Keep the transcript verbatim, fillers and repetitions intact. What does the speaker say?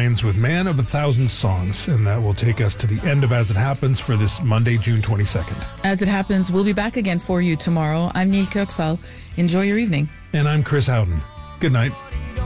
Hines with Man of a Thousand Songs, and that will take us to the end of As It Happens for this Monday, June twenty-second. As It Happens, we'll be back again for you tomorrow. I'm Neil Kirksall. Enjoy your evening. And I'm Chris Howden. Good night.